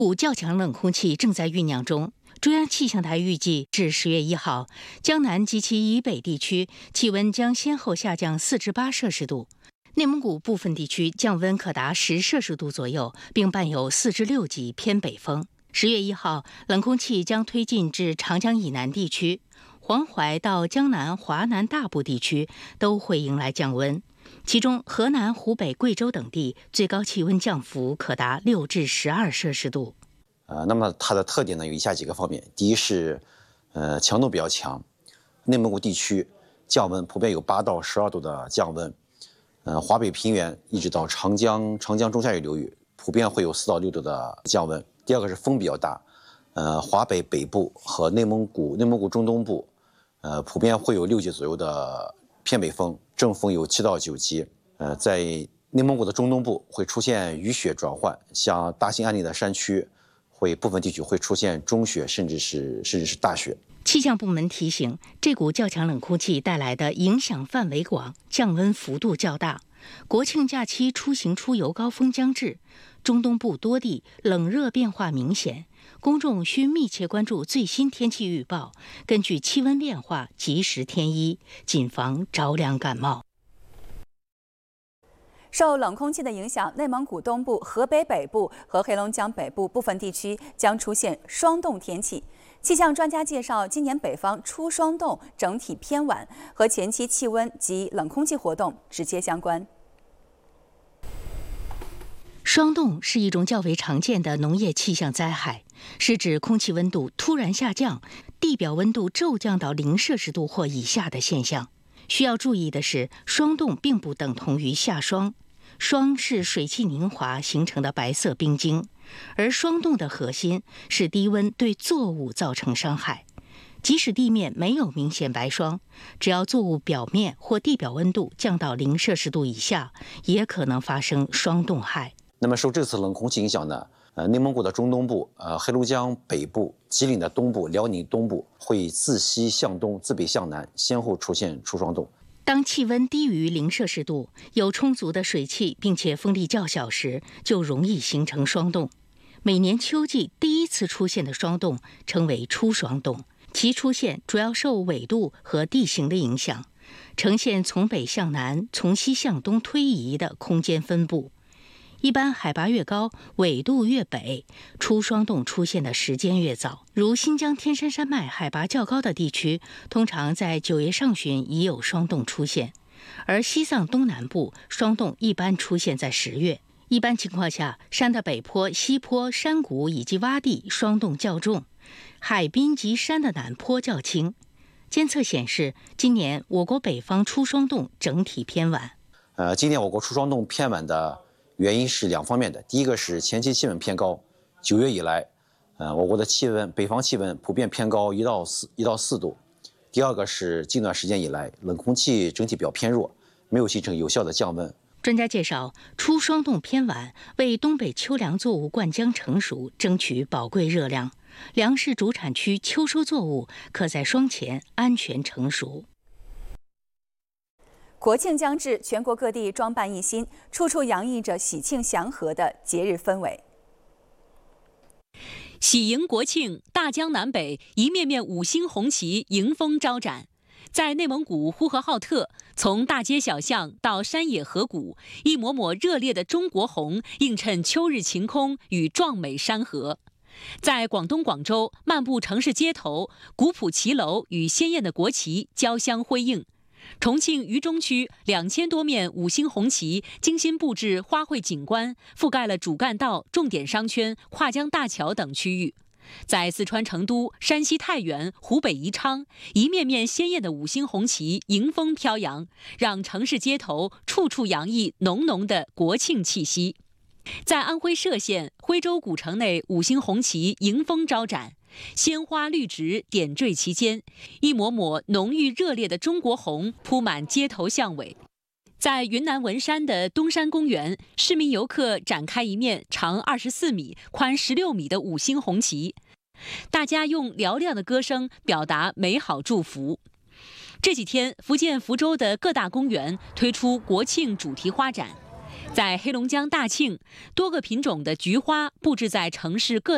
股较强冷空气正在酝酿中。中央气象台预计，至10月1号，江南及其以北地区气温将先后下降4至8摄氏度，内蒙古部分地区降温可达10摄氏度左右，并伴有4至6级偏北风。10月1号，冷空气将推进至长江以南地区，黄淮到江南、华南大部地区都会迎来降温。其中，河南、湖北、贵州等地最高气温降幅可达6至12摄氏度。 那么它的特点呢有以下几个方面：第一是，强度比较强，内蒙古地区降温普遍有8到12度的降温，华北平原一直到长江中下游流域普遍会有4到6度的降温。第二个是风比较大，华北北部和内蒙古中东部，普遍会有6级左右的偏北风，正风有7到9级。在内蒙古的中东部会出现雨雪转换，像大兴安岭的山区，部分地区会出现中雪，甚至是大雪。 气象部门提醒，这股较强冷空气带来的影响范围广，降温幅度较大。国庆假期出行出游高峰将至，中东部多地冷热变化明显，公众需密切关注最新天气预报，根据气温变化及时添衣，谨防着凉感冒。 受冷空气的影响，内蒙古东部、河北北部和黑龙江北部部分地区将出现霜冻天气。气象专家介绍，今年北方初霜冻整体偏晚，和前期气温及冷空气活动直接相关。 霜冻是一种较为常见的农业气象灾害，是指空气温度突然下降，地表温度骤降到0摄氏度或以下的现象。需要注意的是，霜冻并不等同于下霜，霜是水汽凝华形成的白色冰晶，而霜冻的核心是低温对作物造成伤害。即使地面没有明显白霜，只要作物表面或地表温度降到0摄氏度以下，也可能发生霜冻害。 那么受这次冷空气影响呢，内蒙古的中东部、黑龙江北部、吉林的东部、辽宁东部会自西向东、自北向南先后出现初霜冻。 当气温低于0摄氏度，有充足的水汽，并且风力较小时，就容易形成霜冻。每年秋季第一次出现的霜冻称为初霜冻，其出现主要受纬度和地形的影响，呈现从北向南、从西向东推移的空间分布。一般海拔越高，纬度越北，初霜冻出现的时间越早。如新疆天山山脉海拔较高的地区，通常在9月上旬已有霜冻出现，而西藏东南部霜冻一般出现在10月。一般情况下，山的北坡、西坡、山谷以及洼地霜冻较重，海滨及山的南坡较轻。监测显示，今年我国北方初霜冻整体偏晚。 今年我国初霜冻偏晚的原因是2方面的。第一个是前期气温偏高，9月以来，我国的北方气温普遍偏高1到4度。第二个是近段时间以来，冷空气整体比较偏弱，没有形成有效的降温。 专家介绍，初霜冻偏晚，为东北秋粮作物灌浆成熟争取宝贵热量。粮食主产区秋收作物可在霜前安全成熟。 国庆将至，全国各地装扮一新，处处洋溢着喜庆祥和的节日氛围。 喜迎国庆，大江南北一面面5星红旗迎风招展。在内蒙古呼和浩特，从大街小巷到山野河谷，一抹抹热烈的中国红映衬秋日晴空与壮美山河。在广东广州，漫步城市街头，古朴骑楼与鲜艳的国旗交相辉映。重庆渝中区2000多面5星红旗精心布置花卉景观，覆盖了主干道、重点商圈、跨江大桥等区域。在四川成都、山西太原、湖北宜昌，一面面鲜艳的5星红旗迎风飘扬，让城市街头处处洋溢浓浓的国庆气息。在安徽歙县徽州古城内，5星红旗迎风招展，鲜花绿植点缀其间，一抹抹浓郁热烈的中国红铺满街头巷尾。在云南文山的东山公园，市民游客展开一面长24米、宽16米的5星红旗，大家用嘹亮的歌声表达美好祝福。这几天，福建福州的各大公园推出国庆主题花展。在黑龙江大庆，多个品种的菊花布置在城市各